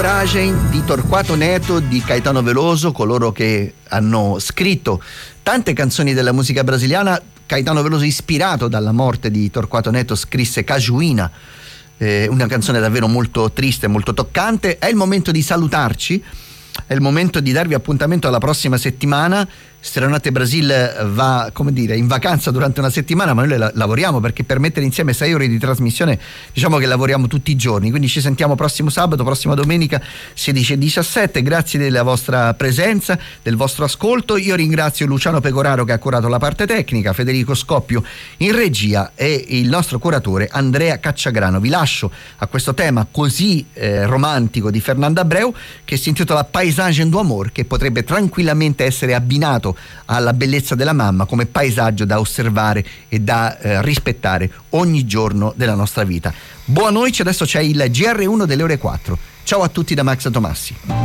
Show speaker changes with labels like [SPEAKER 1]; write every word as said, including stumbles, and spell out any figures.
[SPEAKER 1] Coragem di Torquato Neto, di Caetano Veloso, coloro che hanno scritto tante canzoni della musica brasiliana. Caetano Veloso, ispirato dalla morte di Torquato Neto, scrisse Cajuína, eh, una canzone davvero molto triste e molto toccante. È il momento di salutarci, è il momento di darvi appuntamento alla prossima settimana. Stronate Brasil va, come dire, in vacanza durante una settimana, ma noi la- lavoriamo, perché per mettere insieme sei ore di trasmissione diciamo che lavoriamo tutti i giorni, quindi ci sentiamo prossimo sabato, prossima domenica sedici e diciassette. Grazie della vostra presenza, del vostro ascolto. Io ringrazio Luciano Pecoraro che ha curato la parte tecnica, Federico Scoppio in regia e il nostro curatore Andrea Cacciagrano. Vi lascio a questo tema così eh, romantico di Fernando Abreu, che si intitola Paisagem do Amor, che potrebbe tranquillamente essere abbinato alla bellezza della mamma come paesaggio da osservare e da eh, rispettare ogni giorno della nostra vita. Buona notte, adesso c'è il G R uno delle ore quattro. Ciao a tutti da Max Tomassi.